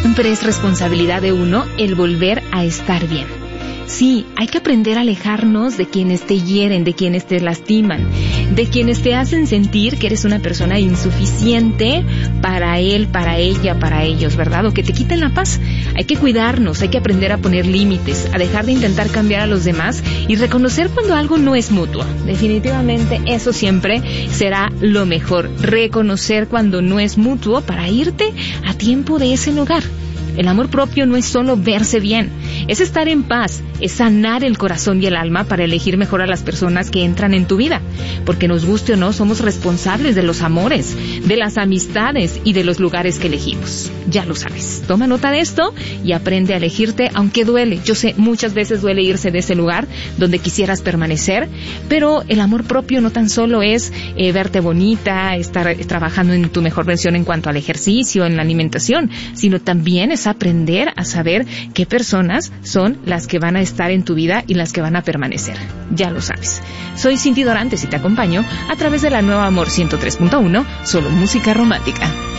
siempre es responsabilidad de uno el volver a estar bien. Sí, hay que aprender a alejarnos de quienes te hieren, de quienes te lastiman, de quienes te hacen sentir que eres una persona insuficiente para él, para ella, para ellos, ¿verdad? O que te quiten la paz. Hay que cuidarnos, hay que aprender a poner límites, a dejar de intentar cambiar a los demás y reconocer cuando algo no es mutuo. Definitivamente eso siempre será lo mejor, reconocer cuando no es mutuo para irte a tiempo de ese lugar. El amor propio no es solo verse bien, es estar en paz, es sanar el corazón y el alma para elegir mejor a las personas que entran en tu vida. Porque nos guste o no, somos responsables de los amores, de las amistades y de los lugares que elegimos. Ya lo sabes. Toma nota de esto y aprende a elegirte, aunque duele. Yo sé, muchas veces duele irse de ese lugar donde quisieras permanecer, pero el amor propio no tan solo es verte bonita, estar trabajando en tu mejor versión en cuanto al ejercicio, en la alimentación, sino también es aprender a saber qué personas son las que van a estar en tu vida y las que van a permanecer. Ya lo sabes. Soy Cindy Dorantes y te acompaño a través de la Nueva Amor 103.1, solo música romántica.